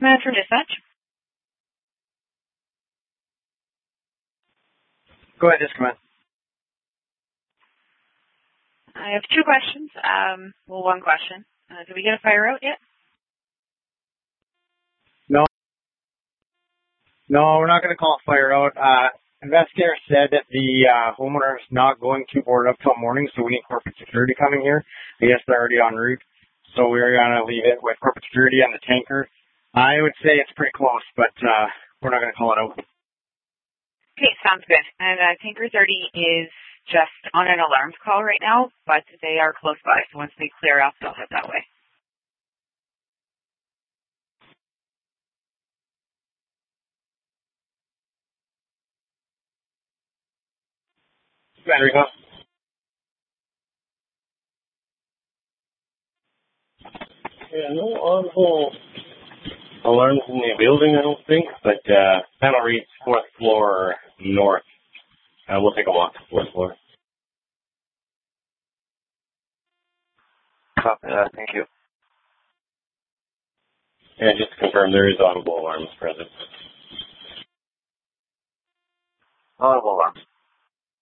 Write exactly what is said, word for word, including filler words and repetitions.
command for dispatch. Go ahead, just command. I have two questions. Um, well, one question. Uh, did we get a fire out yet? No. No, we're not going to call it fire out. Uh, investigator said that the uh, homeowner is not going to board up till morning, so we need corporate security coming here. I guess they're already en route, so we're going to leave it with corporate security and the tanker. I would say it's pretty close, but uh, we're not going to call it out. Okay, sounds good. And uh, Tanker thirty is just on an alarms call right now, but they are close by, so once they clear up, they'll head that way. Commander, go. Yeah, no on-hole alarms in the building, I don't think, but uh, panel reads fourth floor north. Uh, we'll take a walk to fourth floor. Copy that, thank you. Yeah, just to confirm, there is audible alarms present. Audible alarms.